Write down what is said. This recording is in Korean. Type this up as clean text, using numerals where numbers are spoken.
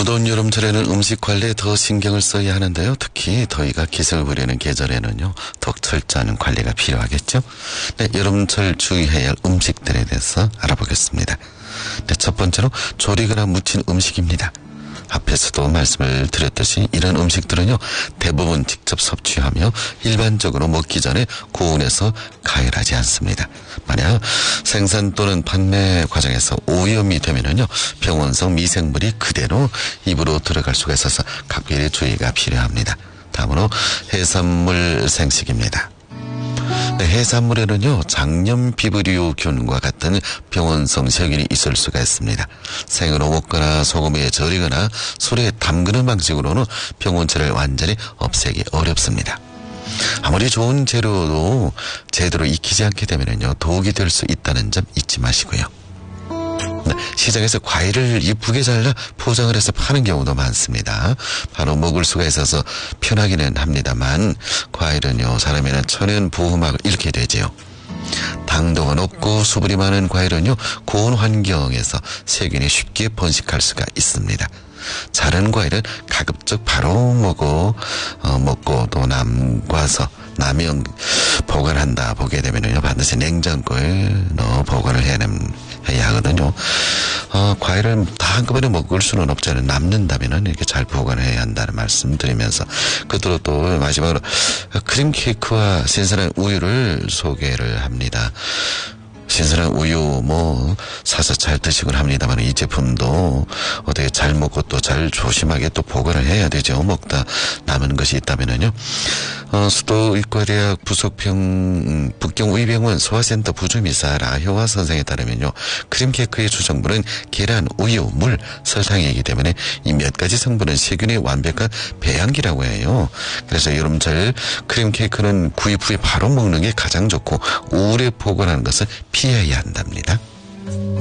무더운 여름철에는 음식 관리에 더 신경을 써야 하는데요. 특히 더위가 기승을 부리는 계절에는요, 더욱 철저한 관리가 필요하겠죠. 네, 여름철 주의해야 할 음식들에 대해서 알아보겠습니다. 네, 첫 번째로 조리거나 무친 음식입니다. 앞에서도 말씀을 드렸듯이 이런 음식들은요, 대부분 직접 섭취하며 일반적으로 먹기 전에 고온에서 가열하지 않습니다. 만약 생산 또는 판매 과정에서 오염이 되면은요, 병원성 미생물이 그대로 입으로 들어갈 수가 있어서 각별히 주의가 필요합니다. 다음으로 해산물 생식입니다. 네, 해산물에는요, 장염 비브리오균과 같은 병원성 세균이 있을 수가 있습니다. 생으로 먹거나 소금에 절이거나 술에 담그는 방식으로는 병원체를 완전히 없애기 어렵습니다. 아무리 좋은 재료도 제대로 익히지 않게 되면요, 독이 될 수 있다는 점 잊지 마시고요. 네, 시장에서 과일을 이쁘게 잘라 포장을 해서 파는 경우도 많습니다. 바로 먹을 수가 있어서 편하기는 합니다만, 과일은요, 사람에는 천연 보호막을 잃게 되지요. 당도가 높고 수분이 많은 과일은요, 고온 환경에서 세균이 쉽게 번식할 수가 있습니다. 자른 과일은 가급적 바로 먹고 또 남용 보관한다 보게 되면요, 반드시 냉장고에 넣어 보관을 해야 하거든요. 과일을 다 한꺼번에 먹을 수는 없잖아요. 남는다면은 이렇게 잘 보관을 해야 한다는 말씀 드리면서, 끝으로 또 마지막으로 크림 케이크와 신선한 우유를 소개를 합니다. 신선한 우유 사서 잘 드시곤 합니다만, 이 제품도 어떻게 잘 먹고 또 잘 조심하게 또 보관을 해야 되죠. 먹다 남은 것이 있다면은요. 수도의과대학 북경우이병원 소아센터 부주미사 라효화 선생에 따르면요, 크림 케이크의 주성분은 계란, 우유, 물, 설탕이기 때문에 이 몇 가지 성분은 세균의 완벽한 배양기라고 해요. 그래서 여름철 크림 케이크는 구입 후에 바로 먹는 게 가장 좋고, 오래 보관하는 것은 피해야 한답니다.